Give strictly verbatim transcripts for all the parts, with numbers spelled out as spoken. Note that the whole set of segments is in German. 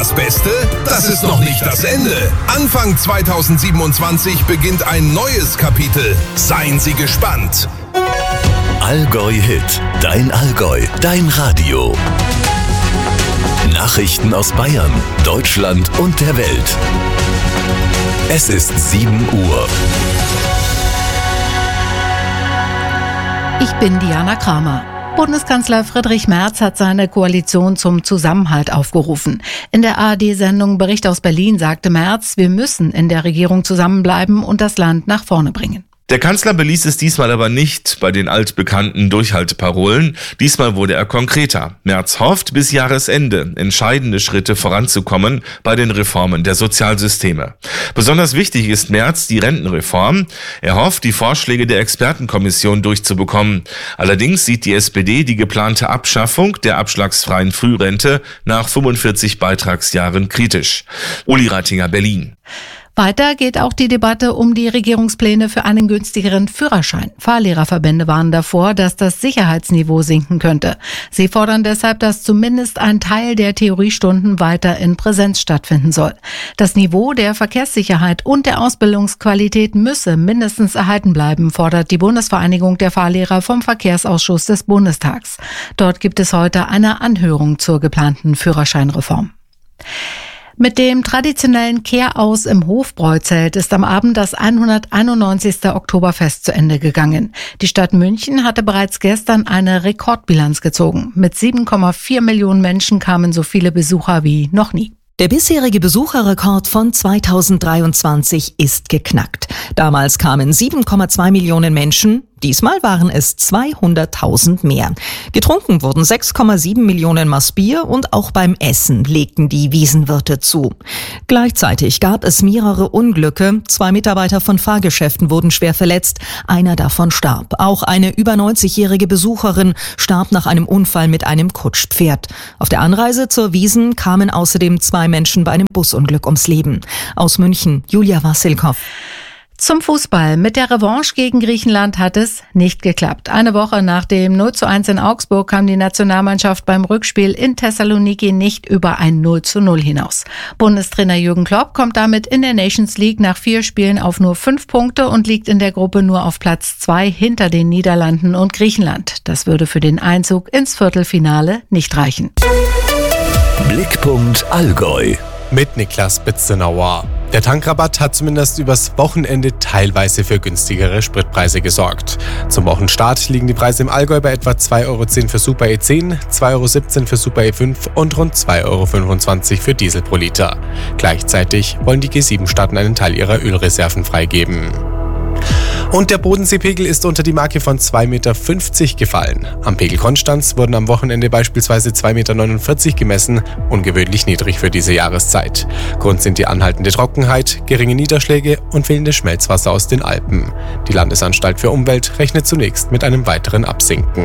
das Beste? Das ist noch nicht das Ende. Anfang zweitausendsiebenundzwanzig beginnt ein neues Kapitel. Seien Sie gespannt. Allgäu Hit, dein Allgäu, dein Radio. Nachrichten aus Bayern, Deutschland und der Welt. Es ist sieben Uhr. Ich bin Diana Kramer. Bundeskanzler Friedrich Merz hat seine Koalition zum Zusammenhalt aufgerufen. In der A R D-Sendung Bericht aus Berlin sagte Merz, wir müssen in der Regierung zusammenbleiben und das Land nach vorne bringen. Der Kanzler beließ es diesmal aber nicht bei den altbekannten Durchhalteparolen. Diesmal wurde er konkreter. Merz hofft, bis Jahresende entscheidende Schritte voranzukommen bei den Reformen der Sozialsysteme. Besonders wichtig ist Merz die Rentenreform. Er hofft, die Vorschläge der Expertenkommission durchzubekommen. Allerdings sieht die S P D die geplante Abschaffung der abschlagsfreien Frührente nach fünfundvierzig Beitragsjahren kritisch. Uli Rattinger, Berlin. Weiter geht auch die Debatte um die Regierungspläne für einen günstigeren Führerschein. Fahrlehrerverbände warnen davor, dass das Sicherheitsniveau sinken könnte. Sie fordern deshalb, dass zumindest ein Teil der Theoriestunden weiter in Präsenz stattfinden soll. Das Niveau der Verkehrssicherheit und der Ausbildungsqualität müsse mindestens erhalten bleiben, fordert die Bundesvereinigung der Fahrlehrer vom Verkehrsausschuss des Bundestags. Dort gibt es heute eine Anhörung zur geplanten Führerscheinreform. Mit dem traditionellen Kehraus im Hofbräuzelt ist am Abend das hunderteinundneunzigste Oktoberfest zu Ende gegangen. Die Stadt München hatte bereits gestern eine Rekordbilanz gezogen. Mit sieben Komma vier Millionen Menschen kamen so viele Besucher wie noch nie. Der bisherige Besucherrekord von zweitausenddreiundzwanzig ist geknackt. Damals kamen sieben Komma zwei Millionen Menschen, diesmal waren es zweihunderttausend mehr. Getrunken wurden sechs Komma sieben Millionen Maß Bier und auch beim Essen legten die Wiesenwirte zu. Gleichzeitig gab es mehrere Unglücke. Zwei Mitarbeiter von Fahrgeschäften wurden schwer verletzt, einer davon starb. Auch eine über neunzigjährige Besucherin starb nach einem Unfall mit einem Kutschpferd. Auf der Anreise zur Wiesn kamen außerdem zwei Menschen bei einem Busunglück ums Leben. Aus München, Julia Wassilkow. Zum Fußball. Mit der Revanche gegen Griechenland hat es nicht geklappt. Eine Woche nach dem null zu eins in Augsburg kam die Nationalmannschaft beim Rückspiel in Thessaloniki nicht über ein null zu null hinaus. Bundestrainer Jürgen Klopp kommt damit in der Nations League nach vier Spielen auf nur fünf Punkte und liegt in der Gruppe nur auf Platz zwei hinter den Niederlanden und Griechenland. Das würde für den Einzug ins Viertelfinale nicht reichen. Blickpunkt Allgäu. Mit Niklas Bitzenauer. Der Tankrabatt hat zumindest übers Wochenende teilweise für günstigere Spritpreise gesorgt. Zum Wochenstart liegen die Preise im Allgäu bei etwa zwei Euro zehn für Super E zehn, zwei Euro siebzehn für Super E fünf und rund zwei Euro fünfundzwanzig für Diesel pro Liter. Gleichzeitig wollen die G sieben Staaten einen Teil ihrer Ölreserven freigeben. Und der Bodenseepegel ist unter die Marke von zwei Komma fünfzig Meter gefallen. Am Pegel Konstanz wurden am Wochenende beispielsweise zwei Komma neunundvierzig Meter gemessen, ungewöhnlich niedrig für diese Jahreszeit. Grund sind die anhaltende Trockenheit, geringe Niederschläge und fehlendes Schmelzwasser aus den Alpen. Die Landesanstalt für Umwelt rechnet zunächst mit einem weiteren Absinken.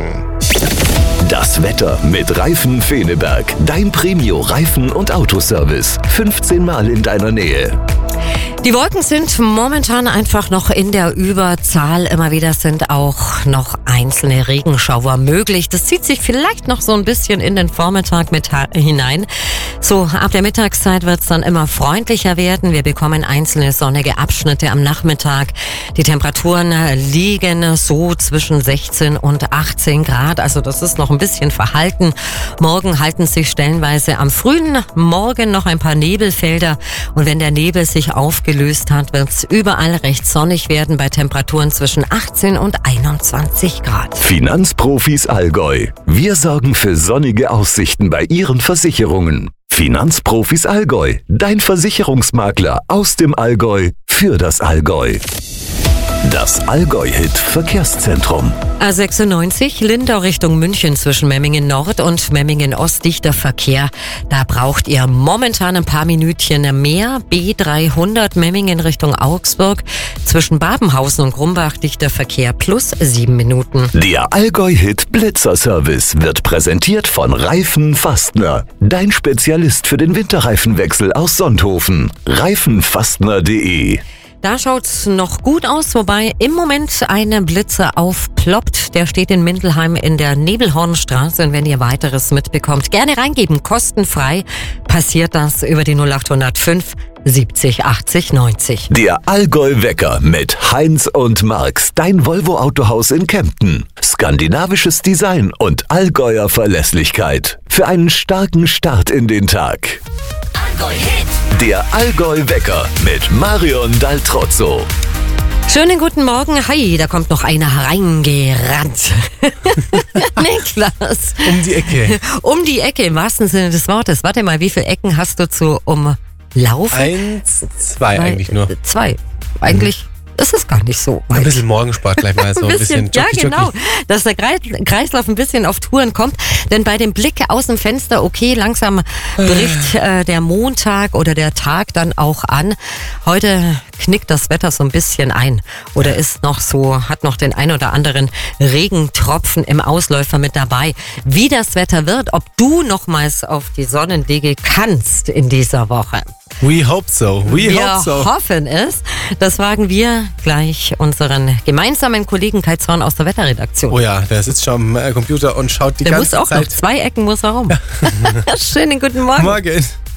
Das Wetter mit Reifen Feneberg. Dein Premio Reifen- und Autoservice. fünfzehn Mal in deiner Nähe. Die Wolken sind momentan einfach noch in der Überzahl. Immer wieder sind auch noch einzelne Regenschauer möglich. Das zieht sich vielleicht noch so ein bisschen in den Vormittag mit hinein. So, ab der Mittagszeit wird es dann immer freundlicher werden. Wir bekommen einzelne sonnige Abschnitte am Nachmittag. Die Temperaturen liegen so zwischen sechzehn und achtzehn Grad. Also das ist noch ein bisschen verhalten. Morgen halten sich stellenweise am frühen Morgen noch ein paar Nebelfelder. Und wenn der Nebel sich aufgelöst hat, wird es überall recht sonnig werden bei Temperaturen zwischen achtzehn und einundzwanzig Grad. Finanzprofis Allgäu. Wir sorgen für sonnige Aussichten bei Ihren Versicherungen. Finanzprofis Allgäu. Dein Versicherungsmakler aus dem Allgäu für das Allgäu. Das Allgäu-Hit Verkehrszentrum. A sechsundneunzig, Lindau Richtung München zwischen Memmingen Nord und Memmingen Ost dichter Verkehr. Da braucht ihr momentan ein paar Minütchen mehr. B dreihundert Memmingen Richtung Augsburg zwischen Babenhausen und Grumbach dichter Verkehr plus sieben Minuten. Der Allgäu-Hit Blitzer-Service wird präsentiert von Reifen Fastner. Dein Spezialist für den Winterreifenwechsel aus Sonthofen. Reifenfastner punkt de Da schaut's noch gut aus, wobei im Moment eine Blitze aufploppt. Der steht in Mindelheim in der Nebelhornstraße. Und wenn ihr weiteres mitbekommt, gerne reingeben. Kostenfrei passiert das über die null acht null fünf siebzig achtzig neunzig. Der Allgäu-Wecker mit Heinz und Marx, dein Volvo-Autohaus in Kempten. Skandinavisches Design und Allgäuer Verlässlichkeit. Für einen starken Start in den Tag. Der Allgäu-Wecker mit Marion Daltrozzo. Schönen guten Morgen. Hi, da kommt noch einer reingerannt. Niklas. Um die Ecke. Um die Ecke im wahrsten Sinne des Wortes. Warte mal, wie viele Ecken hast du zu umlaufen? Eins, zwei, zwei eigentlich nur. Zwei. Eigentlich ist es gar nicht so weit. Ein bisschen Morgensport gleich mal so. ein ein bisschen, bisschen Jockey, ja, genau. Jockey. Dass der Kreislauf ein bisschen auf Touren kommt. Denn bei dem Blick aus dem Fenster, okay, langsam bricht äh, der Montag oder der Tag dann auch an. Heute knickt das Wetter so ein bisschen ein. Oder ist noch so, hat noch den ein oder anderen Regentropfen im Ausläufer mit dabei. Wie das Wetter wird, ob du nochmals auf die Sonnenliege kannst in dieser Woche. We hope so. We wir hope so. hoffen es. Das fragen wir gleich unseren gemeinsamen Kollegen Kai Zorn aus der Wetterredaktion. Oh ja, der sitzt schon am äh, Computer und schaut die der ganze muss auch Zeit. noch zwei Ecken muss er rum. Schönen guten Morgen. Morgen.